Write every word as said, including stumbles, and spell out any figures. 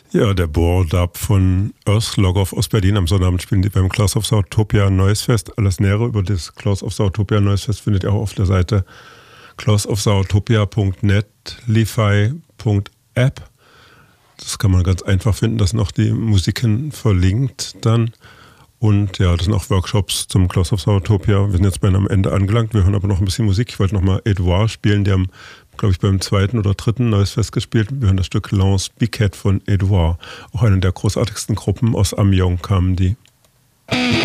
Ja, der Bohr-Dub von Earthlogoff aus Berlin. Am Sonnabend spielen die beim Claws of Sautopia Noise Fest. Alles Nähere über das Claws of Sautopia Noise Fest findet ihr auch auf der Seite claws of sautopia punkt net, li-fi punkt app. Das kann man ganz einfach finden. Da sind auch die Musiken verlinkt dann. Und ja, das sind auch Workshops zum Claws of Sautopia. Wir sind jetzt bei am Ende angelangt. Wir hören aber noch ein bisschen Musik. Ich wollte nochmal Edouard spielen. Die haben, glaube ich, beim zweiten oder dritten Neues Fest gespielt. Wir hören das Stück Lance Biquet von Edouard. Auch eine der großartigsten Gruppen aus Amiens kamen die.